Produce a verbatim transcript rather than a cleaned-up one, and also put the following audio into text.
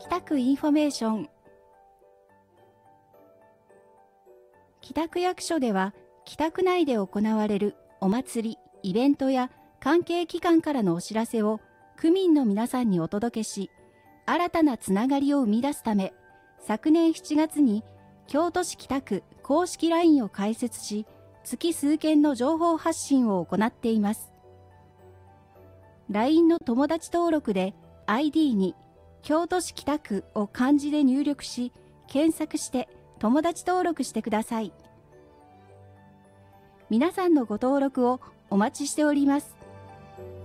北区インフォメーション。北区役所では、北区内で行われるお祭り、イベントや関係機関からのお知らせを区民の皆さんにお届けし、新たなつながりを生み出すため、昨年しちがつに京都市北区公式 ライン を開設し、月数件の情報発信を行っています。ライン の友達登録で アイディー に京都市北区を漢字で入力し、検索して友達登録してください。皆さんのご登録をお待ちしております。